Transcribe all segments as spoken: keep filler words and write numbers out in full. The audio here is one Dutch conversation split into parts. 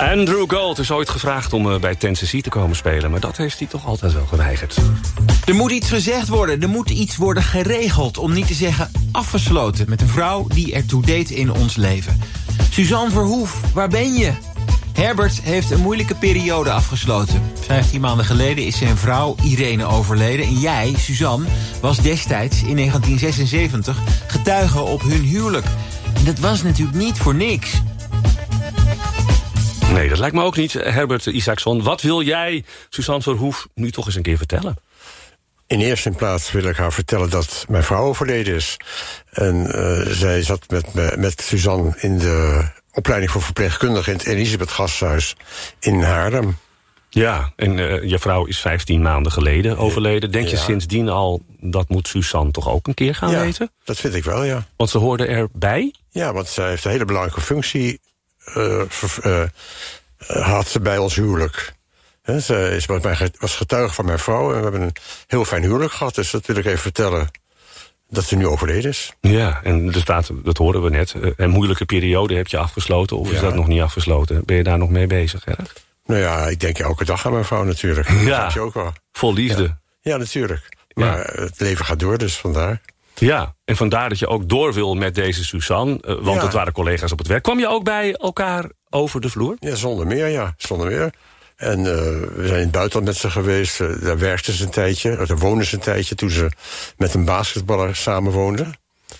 Andrew Gold is ooit gevraagd om uh, bij Tennessee te komen spelen, maar dat heeft hij toch altijd wel geweigerd. Er moet iets gezegd worden, er moet iets worden geregeld, om niet te zeggen afgesloten, met een vrouw die ertoe deed in ons leven. Suzanne Verhoef, waar ben je? Herbert heeft een moeilijke periode afgesloten. Vijftien maanden geleden is zijn vrouw Irene overleden. En jij, Suzanne, was destijds in negentien zesenzeventig getuige op hun huwelijk. En dat was natuurlijk niet voor niks. Nee, dat lijkt me ook niet, Herbert Isaacson. Wat wil jij, Suzanne Verhoef, nu toch eens een keer vertellen? In eerste plaats wil ik haar vertellen dat mijn vrouw overleden is. En uh, zij zat met, met Suzanne in de opleiding voor verpleegkundigen in het Elisabeth Gasthuis in Haarlem. Ja, en uh, je vrouw is vijftien maanden geleden overleden. Denk ja. je sindsdien al, dat moet Suzanne toch ook een keer gaan ja, weten? Dat vind ik wel, ja. Want ze hoorde erbij? Ja, want zij heeft een hele belangrijke functie uh, ver, uh, had ze bij ons huwelijk. He, ze is, was getuige van mijn vrouw en we hebben een heel fijn huwelijk gehad. Dus dat wil ik even vertellen, dat ze nu overleden is. Ja, en dus dat, dat horen we net. Een moeilijke periode heb je afgesloten, of ja. is dat nog niet afgesloten? Ben je daar nog mee bezig, hè? Nou ja, ik denk elke dag aan mijn vrouw natuurlijk. Dat ja, je ook wel. Vol liefde. Ja, ja natuurlijk. Maar ja. het leven gaat door, dus vandaar. Ja, en vandaar dat je ook door wil met deze Suzanne. Uh, want ja. het waren collega's op het werk. Kwam je ook bij elkaar over de vloer? Ja, zonder meer, ja. Zonder meer. En uh, we zijn in het buitenland met ze geweest. Uh, daar werkte ze een tijdje. Daar woonde ze een tijdje toen ze met een basketballer samenwoonden.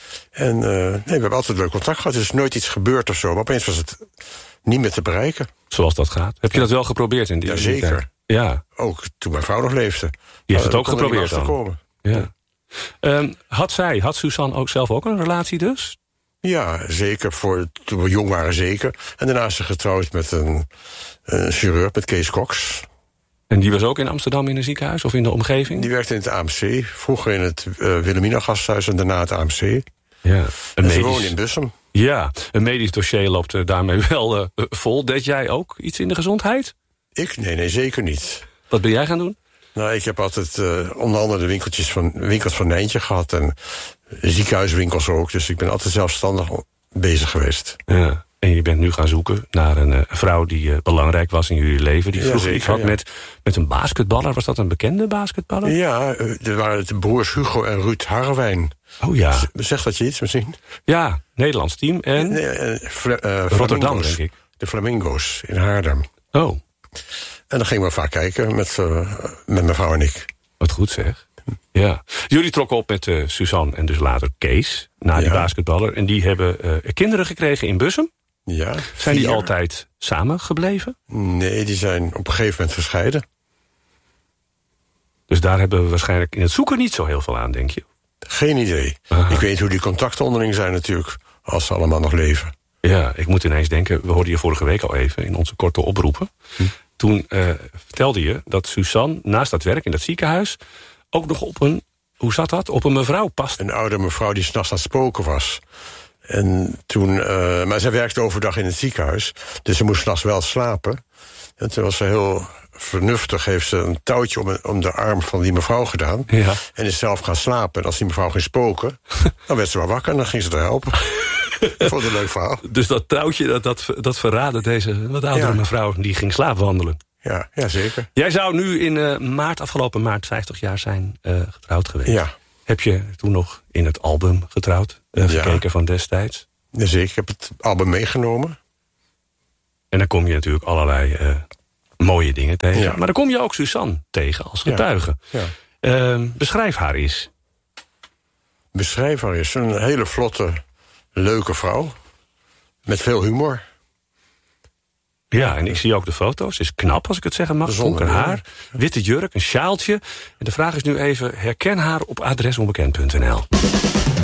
En uh, nee, we hebben altijd leuk contact gehad. Er is nooit iets gebeurd of zo. Maar opeens was het niet meer te bereiken. Zoals dat gaat. Heb je dat wel geprobeerd in die ja, zeker. tijd? Ja. Ook toen mijn vrouw nog leefde. Je heeft het ook geprobeerd dan? Komen. Ja. Um, had zij, had Suzanne ook zelf ook een relatie dus? Ja, zeker. Voor, toen we jong waren, zeker. En daarna is ze getrouwd met een, een chirurg, met Kees Cox. En die was ook in Amsterdam in een ziekenhuis of in de omgeving? Die werkte in het A M C. Vroeger in het uh, Wilhelmina Gasthuis en daarna het A M C. Ja, een en medisch... ze woonde in Bussum. Ja, een medisch dossier loopt uh, daarmee wel uh, vol. Deed jij ook iets in de gezondheid? Ik? Nee, nee, zeker niet. Wat ben jij gaan doen? Nou, ik heb altijd uh, onder andere de winkeltjes van, winkels van Nijntje gehad. En ziekenhuiswinkels ook. Dus ik ben altijd zelfstandig bezig geweest. Ja. En je bent nu gaan zoeken naar een uh, vrouw die uh, belangrijk was in jullie leven. Die vroeger ja, iets had ja. met, met een basketballer. Was dat een bekende basketballer? Ja, er waren de broers Hugo en Ruud Harrewijn. Oh ja. Zegt dat je iets misschien? Ja, Nederlands team. En nee, uh, Fla uh, Rotterdam, denk ik. De Flamingo's in Haarlem. Oh. En dan gingen we vaak kijken met, uh, met mijn vrouw en ik. Wat goed zeg. Ja. Jullie trokken op met uh, Suzanne en dus later Kees, na die ja. basketballer. En die hebben uh, kinderen gekregen in Bussum. Ja. Zijn vier. die altijd samen gebleven? Nee, die zijn op een gegeven moment gescheiden. Dus daar hebben we waarschijnlijk in het zoeken niet zo heel veel aan, denk je? Geen idee. Aha. Ik weet hoe die contacten onderling zijn natuurlijk, als ze allemaal nog leven. Ja, ik moet ineens denken, we hoorden je vorige week al even in onze korte oproepen. Hm. Toen uh, vertelde je dat Suzanne naast dat werk in dat ziekenhuis ook nog op een, hoe zat dat, op een mevrouw past. Een oude mevrouw die 's nachts aan het spoken was. En toen, uh, maar zij werkte overdag in het ziekenhuis, dus ze moest 's nachts wel slapen. En toen was ze heel vernuftig, heeft ze een touwtje om, om de arm van die mevrouw gedaan. Ja. En is zelf gaan slapen. En als die mevrouw ging spoken, dan werd ze wel wakker en dan ging ze er helpen. Ik vond het een leuk verhaal. Dus dat touwtje, dat, dat, dat verraadde deze wat oudere ja. mevrouw, die ging slaapwandelen. Ja, ja, zeker. Jij zou nu in uh, maart, afgelopen maart, vijftig jaar zijn uh, getrouwd geweest. Ja. Heb je toen nog in het album getrouwd, uh, ja. gekeken van destijds? Jazeker, ik heb het album meegenomen. En dan kom je natuurlijk allerlei uh, mooie dingen tegen. Ja. Maar dan kom je ook Suzanne tegen als getuige. Ja. Ja. Uh, beschrijf haar eens. Beschrijf haar eens. Een hele vlotte, leuke vrouw. Met veel humor. Ja, en ik zie ook de foto's. Is knap, als ik het zeggen mag. Donker haar, witte jurk, een sjaaltje. En de vraag is nu even, herken haar op adres onbekend punt n l.